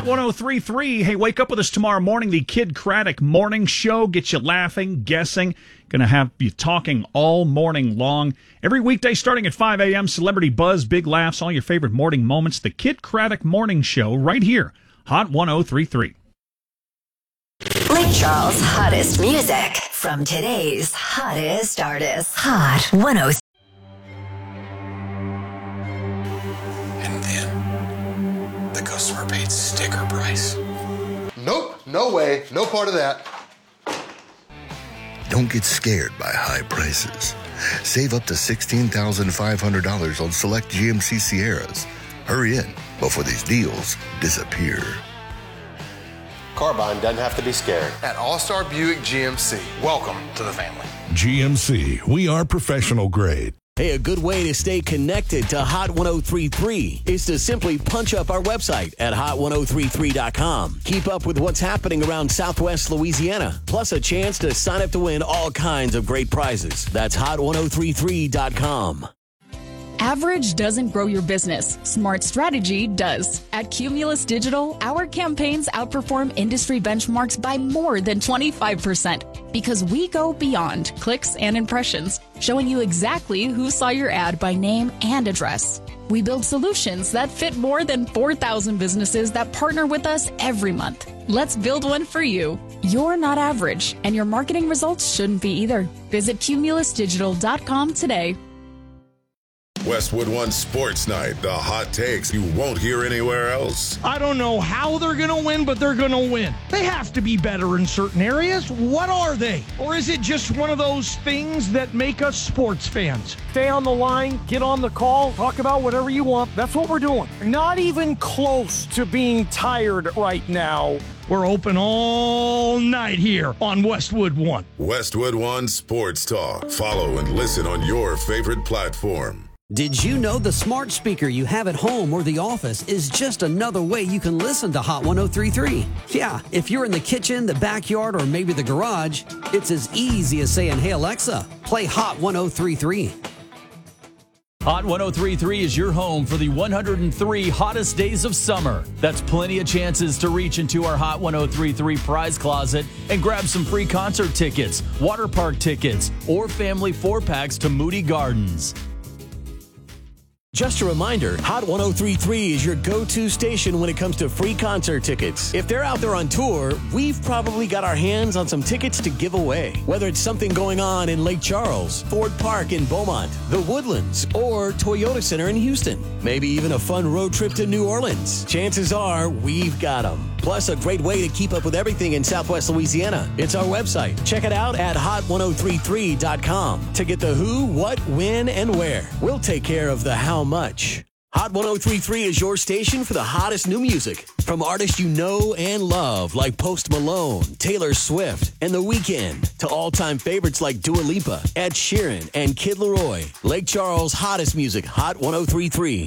1033. Hey, wake up with us tomorrow morning. The Kid Craddock Morning Show gets you laughing, guessing. Going to have you talking all morning long. Every weekday starting at 5 a.m., celebrity buzz, big laughs, all your favorite morning moments. The Kid Craddock Morning Show right here. Hot 1033. Lake Charles' hottest music from today's hottest artists. Hot 103. And then the customer paid sticker price. Nope, no way, no part of that. Don't get scared by high prices. Save up to $16,500 on select GMC Sierras. Hurry in before these deals disappear. Car buying doesn't have to be scary. At All-Star Buick GMC. Welcome to the family. GMC, we are professional grade. Hey, a good way to stay connected to Hot 1033 is to simply punch up our website at hot1033.com. Keep up with what's happening around Southwest Louisiana, plus a chance to sign up to win all kinds of great prizes. That's hot1033.com. Average doesn't grow your business. Smart strategy does. At Cumulus Digital, our campaigns outperform industry benchmarks by more than 25% because we go beyond clicks and impressions, showing you exactly who saw your ad by name and address. We build solutions that fit more than 4,000 businesses that partner with us every month. Let's build one for you. You're not average, and your marketing results shouldn't be either. Visit cumulusdigital.com today. Westwood One Sports Night, the hot takes you won't hear anywhere else. I don't know how they're going to win, but they're going to win. They have to be better in certain areas. What are they? Or is it just one of those things that make us sports fans? Stay on the line, get on the call, talk about whatever you want. That's what we're doing. Not even close to being tired right now. We're open all night here on Westwood One. Westwood One Sports Talk. Follow and listen on your favorite platform. Did you know the smart speaker you have at home or the office is just another way you can listen to Hot 1033? Yeah, if you're in the kitchen, the backyard, or maybe the garage, it's as easy as saying, "Hey Alexa, play Hot 1033. Hot 1033 is your home for the 103 hottest days of summer. That's plenty of chances to reach into our Hot 1033 prize closet and grab some free concert tickets, water park tickets, or family 4-packs to Moody Gardens. Just a reminder, Hot 1033 is your go-to station when it comes to free concert tickets. If they're out there on tour, we've probably got our hands on some tickets to give away. Whether it's something going on in Lake Charles, Ford Park in Beaumont, the Woodlands, or Toyota Center in Houston. Maybe even a fun road trip to New Orleans. Chances are we've got them. Plus, a great way to keep up with everything in Southwest Louisiana. It's our website. Check it out at hot1033.com to get the who, what, when, and where. We'll take care of the how much. Hot 1033 is your station for the hottest new music from artists you know and love like Post Malone, Taylor Swift, and The Weeknd to all-time favorites like Dua Lipa, Ed Sheeran, and Kid Laroi. Lake Charles' hottest music, Hot 1033.